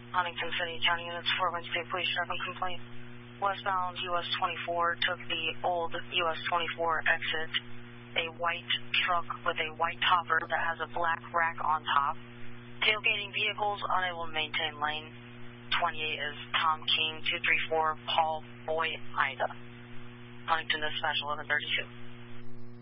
Huntington City County Units 4 Wednesday Police Traffic Complaint. Westbound US 24 took the old US 24 exit. A white truck with a white topper that has a black rack on top. Tailgating vehicles unable to maintain lane. 28 is Tom King, 234 Paul Boy Ida. Huntington Dispatch 1132.